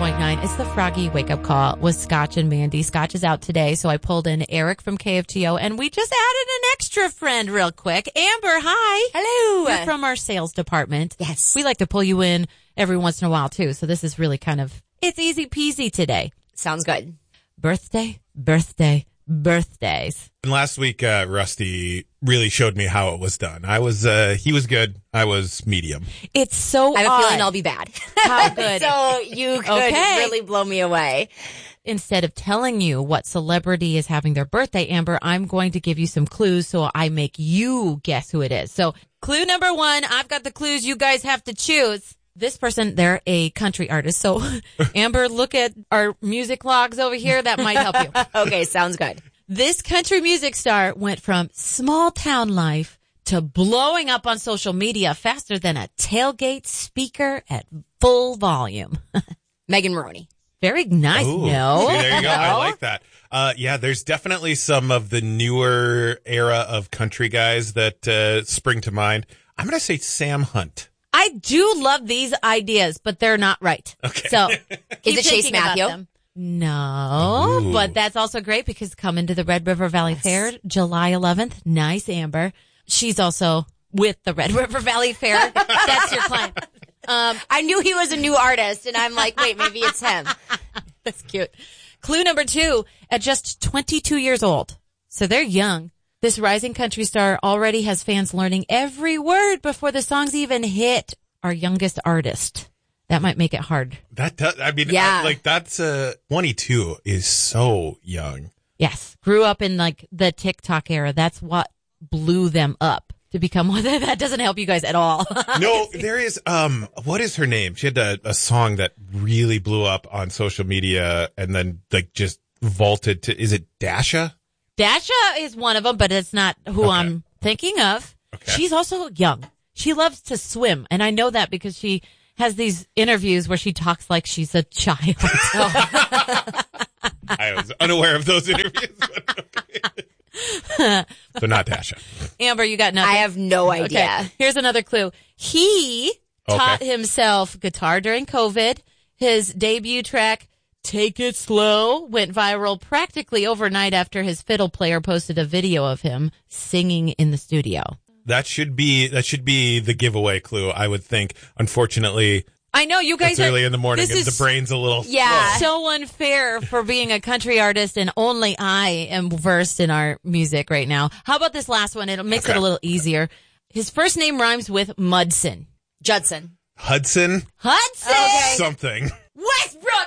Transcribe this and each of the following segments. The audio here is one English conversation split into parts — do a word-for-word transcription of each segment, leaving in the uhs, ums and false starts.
point nine. It's the Froggy Wake Up Call with Scotch and Mandy. Scotch is out today, so I pulled in Eric from K F T O, and we just added an extra friend real quick. Amber, hi. Hello. You're from our sales department. Yes. We like to pull you in every once in a while, too, so this is really kind of, it's easy peasy today. Sounds good. Birthday, birthday, birthdays. And last week, uh, Rusty really showed me how it was done. I was, uh, he was good. I was medium. It's so I have odd. a feeling I'll be bad. How good. So you could Okay. really blow me away. Instead of telling you what celebrity is having their birthday, Amber, I'm going to give you some clues so I make you guess who it is. So clue number one, I've got the clues. You guys have to choose. This person, they're a country artist. So Amber, look at our music logs over here. That might help you. Okay, sounds good. This country music star went from small town life to blowing up on social media faster than a tailgate speaker at full volume. Megan Maroney. Very nice. Ooh. No. See, there you go. I No. like that. Uh, yeah, there's definitely some of the newer era of country guys that uh, spring to mind. I'm going to say Sam Hunt. I do love these ideas, but they're not right. Okay. So, Is keep it Chase thinking about Matthew? them. No, Ooh. but that's also great because coming to the Red River Valley Fair, July eleventh. Nice, Amber. She's also with the Red River Valley Fair. That's your client. Um, I knew he was a new artist, and I'm like, wait, maybe it's him. that's cute. Clue number two, at just twenty-two years old, so they're young, this rising country star already has fans learning every word before the songs even hit our youngest artist. That might make it hard. That does, I mean, Yeah. I, like that's uh, twenty-two is so young. Yes. Grew up in like the TikTok era. That's what blew them up to become one. That doesn't help you guys at all. No, there is, um, what is her name? She had a, a song that really blew up on social media and then like just vaulted to, is it Dasha? Dasha is one of them, but it's not who Okay. I'm thinking of. Okay. She's also young. She loves to swim. And I know that because she has these interviews where she talks like she's a child. I was unaware of those interviews. But okay. So not Dasha. Amber, you got nothing? I have no idea. Okay. Here's another clue. He Okay. taught himself guitar during COVID. His debut track, Take It Slow, went viral practically overnight after his fiddle player posted a video of him singing in the studio. That should be that should be the giveaway clue, I would think. Unfortunately, I know you guys it's are early in the morning this and is the brain's a little Yeah. so unfair for being a country artist, and only I am versed in our music right now. How about this last one? It makes Okay. it a little easier. His first name rhymes with Mudson. Judson. Hudson Hudson! Okay. something. Westbrook!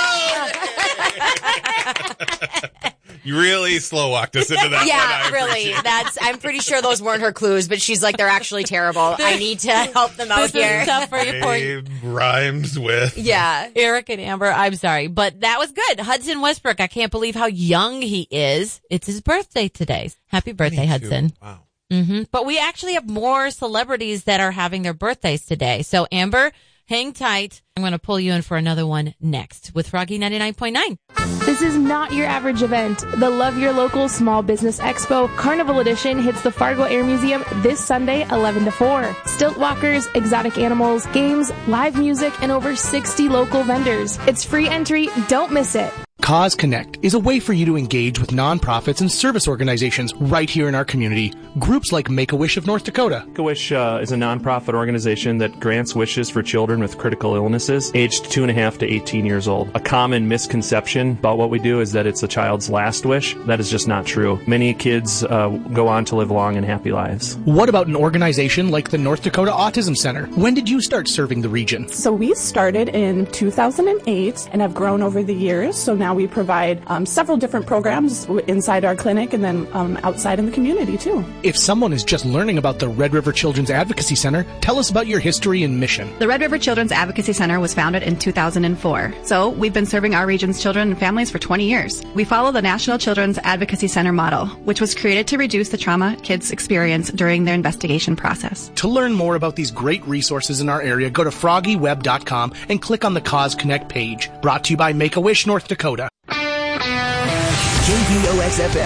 You really slow walked us into that one. Yeah, I really. appreciate it. That's. I'm pretty sure those weren't her clues, but she's like, they're actually terrible. I need to help them out This here. is tough for you. Poor It rhymes with. Yeah. Eric and Amber, I'm sorry, but that was good. Hudson Westbrook, I can't believe how young he is. It's his birthday today. Happy birthday, Hudson. Wow. hmm But we actually have more celebrities that are having their birthdays today. So Amber, hang tight. I'm going to pull you in for another one next with Froggy ninety-nine point nine. This is not your average event. The Love Your Local Small Business Expo Carnival Edition hits the Fargo Air Museum this Sunday, eleven to four. Stilt walkers, exotic animals, games, live music, and over sixty local vendors. It's free entry. Don't miss it. Cause Connect is a way for you to engage with nonprofits and service organizations right here in our community. Groups like Make-A-Wish of North Dakota. Make-A-Wish uh, is a nonprofit organization that grants wishes for children with critical illnesses aged two and a half to eighteen years old. A common misconception about what we do is that it's a child's last wish. That is just not true. Many kids uh, go on to live long and happy lives. What about an organization like the North Dakota Autism Center? When did you start serving the region? So we started in two thousand eight and have grown over the years. So now we provide um, several different programs inside our clinic and then um, outside in the community too. If someone is just learning about the Red River Children's Advocacy Center, tell us about your history and mission. The Red River Children's Advocacy Center was founded in two thousand four. So we've been serving our region's children and families for twenty years. We follow the National Children's Advocacy Center model, which was created to reduce the trauma kids experience during their investigation process. To learn more about these great resources in our area, go to froggy web dot com and click on the Cause Connect page. Brought to you by Make-A-Wish North Dakota. K V O X F M.